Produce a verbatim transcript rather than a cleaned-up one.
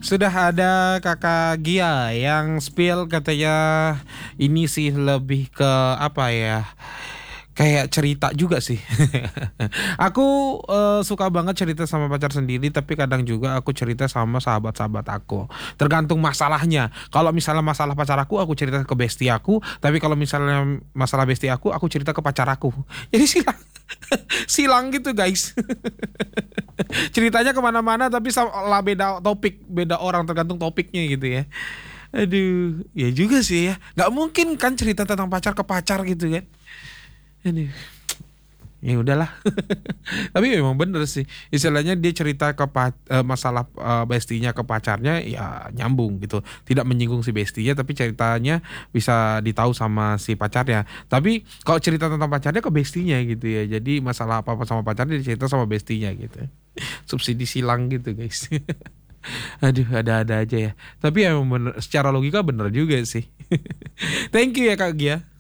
Sudah ada Kakak Gia yang spill katanya ini sih lebih ke apa ya? Kayak cerita juga sih. Aku eh, suka banget cerita sama pacar sendiri, tapi kadang juga aku cerita sama sahabat-sahabat aku. Tergantung masalahnya. Kalau misalnya masalah pacar aku, aku cerita ke bestie aku. Tapi kalau misalnya masalah bestie aku, aku cerita ke pacar aku. Jadi silang, silang gitu guys. Ceritanya kemana-mana, tapi sama- lah beda topik, beda orang tergantung topiknya gitu ya. Aduh, ya juga sih ya. Gak mungkin kan cerita tentang pacar ke pacar gitu kan. Aduh, ya udahlah. Tapi memang bener sih. Istilahnya dia cerita ke pa- eh, masalah eh, bestinya ke pacarnya ya nyambung gitu. Tidak menyinggung si bestinya tapi ceritanya bisa ditahu sama si pacarnya. Tapi kalau cerita tentang pacarnya ke bestinya gitu ya. Jadi masalah apa-apa sama pacarnya dicerita sama bestinya gitu. Subsidi silang gitu guys. Aduh, ada-ada aja ya. Tapi emang bener, secara logika bener juga sih. Thank you ya Kak Gia.